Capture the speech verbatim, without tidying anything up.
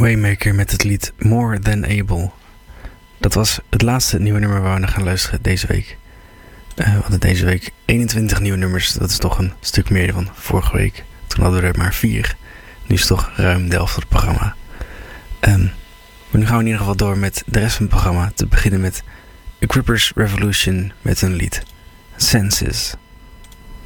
Waymaker met het lied More Than Able. Dat was het laatste nieuwe nummer waar we naar gaan luisteren deze week. Uh, we hadden deze week eenentwintig nieuwe nummers. Dat is toch een stuk meer dan vorige week. Toen hadden we er maar vier. Nu is het toch ruim de helft van het programma. Um, maar nu gaan we in ieder geval door met de rest van het programma. Te beginnen met Equippers Revolution met hun lied Senses.